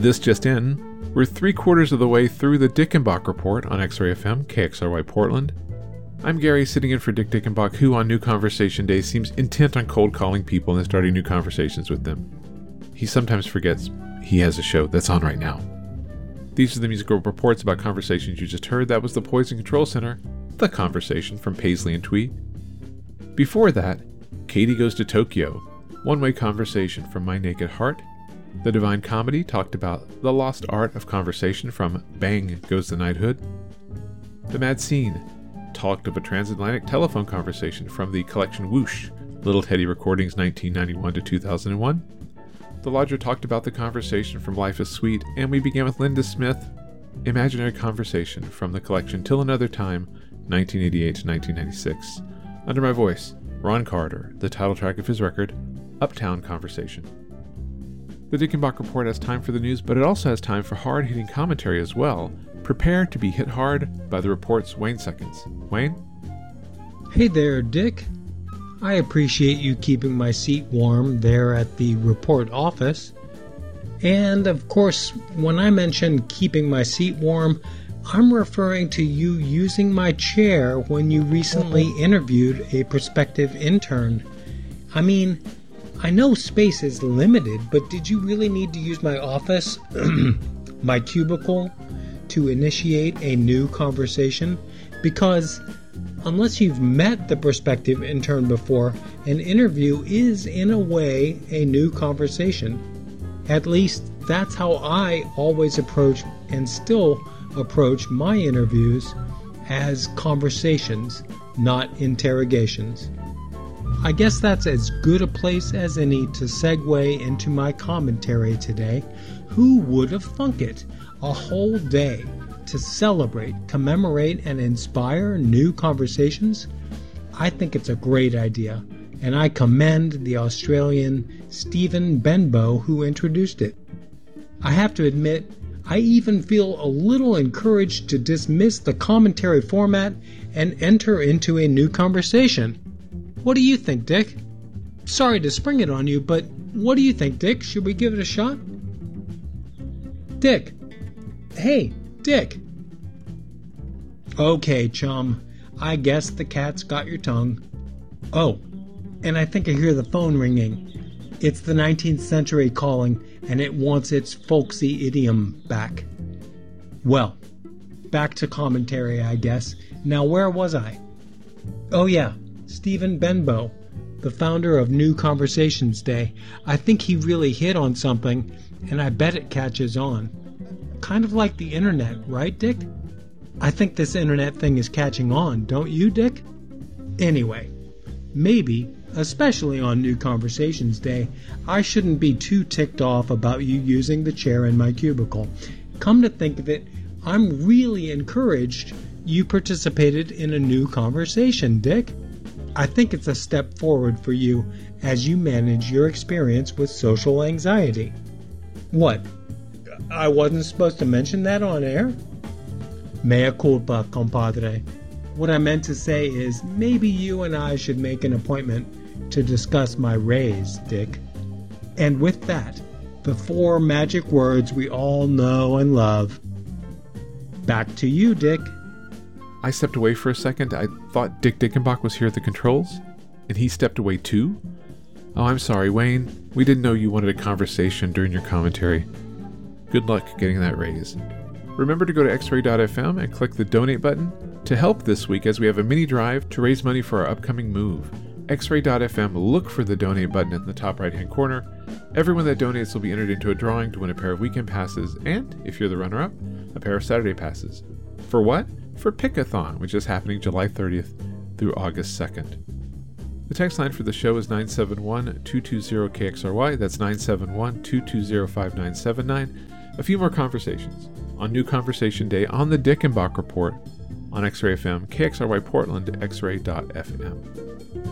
This just in, we're 3/4 of the way through the Dickenbach Report on X-Ray FM, KXRY Portland. I'm Gary, sitting in for Dick Dickenbach, who on New Conversation Day seems intent on cold calling people and starting new conversations with them. He sometimes forgets he has a show that's on right now. These are the musical reports about conversations you just heard. That was the Poison Control Center, The Conversation from Paisley and Twee. Before that, Katie Goes to Tokyo, One-Way Conversation from My Naked Heart. The Divine Comedy talked about the lost art of conversation from Bang Goes the Knighthood. The Mad Scene talked of a transatlantic telephone conversation from the collection Whoosh, Little Teddy Recordings 1991 to 2001. The Lodger talked about the conversation from Life is Sweet, and we began with Linda Smith, Imaginary Conversation from the collection Till Another Time, 1988 to 1996. Under my voice, Ron Carter, the title track of his record, Uptown Conversation. The Dickenbach Report has time for the news, but it also has time for hard-hitting commentary as well. Prepare to be hit hard by the report's Wayne Seconds. Wayne? Hey there, Dick. I appreciate you keeping my seat warm there at the report office. And, of course, when I mention keeping my seat warm, I'm referring to you using my chair when you recently interviewed a prospective intern. I mean, I know space is limited, but did you really need to use my office, my cubicle, to initiate a new conversation? Because unless you've met the prospective intern before, an interview is, in a way, a new conversation. At least, that's how I always approach and still approach my interviews, as conversations, not interrogations. I guess that's as good a place as any to segue into my commentary today. Who would have thunk it? A whole day to celebrate, commemorate, and inspire new conversations? I think it's a great idea, and I commend the Australian Stephen Benbow who introduced it. I have to admit, I even feel a little encouraged to dismiss the commentary format and enter into a new conversation. What do you think, Dick? Sorry to spring it on you, but what do you think, Dick? Should we give it a shot? Dick. Hey, Dick. Okay, chum. I guess the cat's got your tongue. Oh, and I think I hear the phone ringing. It's the 19th century calling, and it wants its folksy idiom back. Well, back to commentary, I guess. Now, where was I? Oh yeah, Stephen Benbow, the founder of New Conversations Day. I think he really hit on something, and I bet it catches on. Kind of like the internet, right, Dick? I think this internet thing is catching on, don't you, Dick? Anyway, maybe, especially on New Conversations Day, I shouldn't be too ticked off about you using the chair in my cubicle. Come to think of it, I'm really encouraged you participated in a new conversation, Dick. I think it's a step forward for you as you manage your experience with social anxiety. What? I wasn't supposed to mention that on air? Mea culpa, compadre. What I meant to say is maybe you and I should make an appointment to discuss my raise, Dick. And with that, the 4 magic words we all know and love. Back to you, Dick. I stepped away for a second. I thought Dick Dickenbach was here at the controls, and he stepped away too? Oh, I'm sorry, Wayne. We didn't know you wanted a conversation during your commentary. Good luck getting that raise. Remember to go to xray.fm and click the donate button to help this week as we have a mini drive to raise money for our upcoming move. xray.fm, look for the donate button in the top right hand corner. Everyone that donates will be entered into a drawing to win a pair of weekend passes and, if you're the runner-up, a pair of Saturday passes. For what? For Pick-a-thon, which is happening July 30th through August 2nd. The text line for the show is 971-220-KXRY. That's 971-220-5979. A few more conversations on New Conversation Day on the Dickenbach Report on X-Ray FM, KXRY Portland, xray.fm.